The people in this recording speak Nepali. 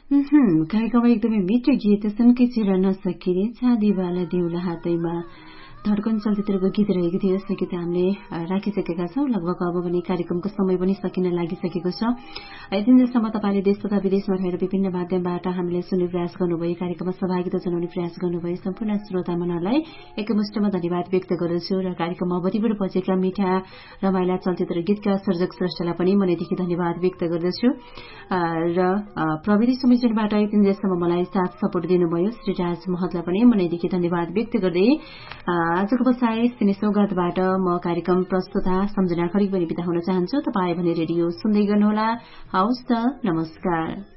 कार्यक्रममा एकदमै मिठो गीत सुनकै चिर नसकिने चाँदीवाला देउला हातैमा धड्कन चलचित्रको गीत रहेको थियो। यस्तो गीत हामीले राखिसकेका छौं। लगभग अब भने कार्यक्रमको समय पनि सकिन लागिसकेको छ। यतिन्जेलसम्म तपाईँले देश तथा विदेशमा रहेर विभिन्न माध्यमबाट हामीले सुन्ने प्रयास गर्नुभयो, कार्यक्रममा सहभागिता जनाउने प्रयास गर्नुभयो। सम्पूर्ण श्रोता मनहरूलाई एकमुष्टमा धन्यवाद व्यक्त गर्दछु र कार्यक्रममा अवधिबाट बजेका मिठा रमाइला चलचित्र गीतका सर्जक श्रेष्ठलाई पनि मनैदेखि धन्यवाद व्यक्त गर्दछु। र प्रविधि संयोजनबाट यतिन्जेलसम्म मलाई साथ सपोर्ट दिनुभयो श्रीराज महतलाई पनि मनैदेखि धन्यवाद व्यक्त गर्दै आजको बसाई सिने सौगातबाट म कार्यक्रम प्रस्तुता सम्झना खरिक पनि बिदा हुन चाहन्छु। तपाईँ भने रेडियो सुन्दै गर्नुहोला। हवस् त, नमस्कार।